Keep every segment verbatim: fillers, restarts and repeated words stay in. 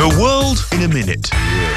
The world in a minute。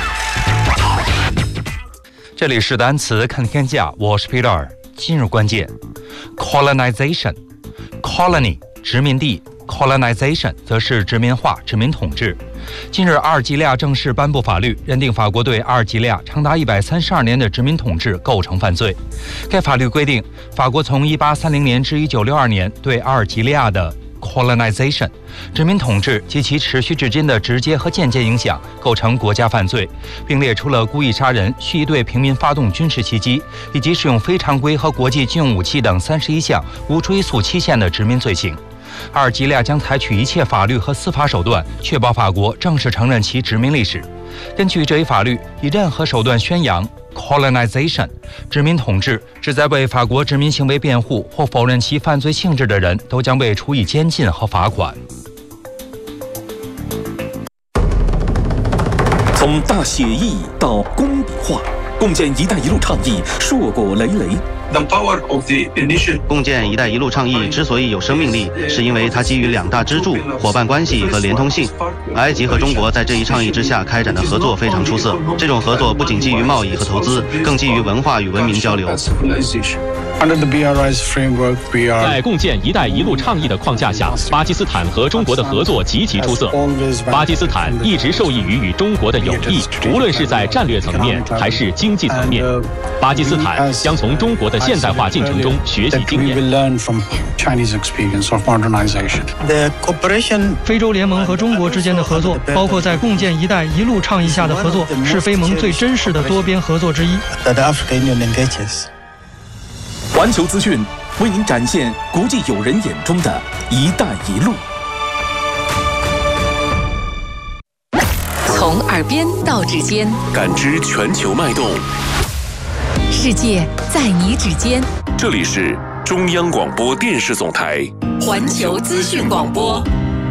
这里是单词看天下，我是 Peter。今日关键 ：colonization。colony 殖民地 ，colonization 则是殖民化、殖民统治。近日，阿尔及利亚正式颁布法律，认定法国对阿尔及利亚长达一百三十二年的殖民统治构成犯罪。该法律规定，法国从一八三零年至一九六二年对阿尔及利亚的 colonization 殖民统治及其持续至今的直接和间接影响构成国家犯罪，并列出了故意杀人、蓄意对平民发动军事袭击以及使用非常规和国际军用武器等三十一项无追诉期限的殖民罪行。阿尔及利亚将采取一切法律和司法手段，确保法国正式承认其殖民历史。根据这一法律，以任何手段宣扬 colonization 殖民统治，旨在为法国殖民行为辩护或否认其犯罪性质的人，都将被处以监禁和罚款。 从大写意到工笔画，共建“一带一路”倡议硕果累累。 The power of the initiative. 共建“一带一路”倡议之所以有生命力，是因为它基于两大支柱：伙伴关系和连通性。埃及和中国在这一倡议之下开展的合作非常出色。这种合作不仅基于贸易和投资，更基于文化与文明交流。 Under the B R I's framework, we are 在共建“一带一路”倡议的框架下，巴基斯坦和中国的合作极其出色。巴基斯坦一直受益于与中国的友谊，无论是在战略层面还是经济层面。巴基斯坦将从中国的现代化进程中学习经验。 非洲联盟和中国之间的合作，包括在共建“一带一路”倡议下的合作，是非盟最真实的多边合作之一。 环球资讯为您展现国际友人眼中的一带一路。 从耳边到指尖， 感知全球脉动。 世界在你指尖。 这里是中央广播电视总台环球资讯广播。